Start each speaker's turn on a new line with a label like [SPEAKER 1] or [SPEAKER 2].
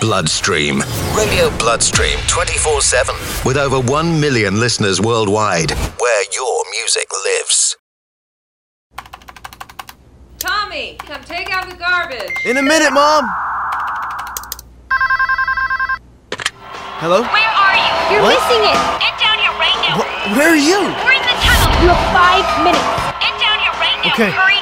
[SPEAKER 1] Bloodstream. Radio Bloodstream 24/7. With over 1 million listeners worldwide. Where your music lives.
[SPEAKER 2] Tommy, come take out the garbage.
[SPEAKER 3] In a minute, Mom. Hello?
[SPEAKER 4] Where are you?
[SPEAKER 5] You're
[SPEAKER 3] What?
[SPEAKER 5] missing it.
[SPEAKER 4] Get down here right now.
[SPEAKER 3] Where are you?
[SPEAKER 4] We're in the tunnel.
[SPEAKER 5] You have 5 minutes.
[SPEAKER 4] Get down here right now.
[SPEAKER 3] Okay.
[SPEAKER 4] Hurry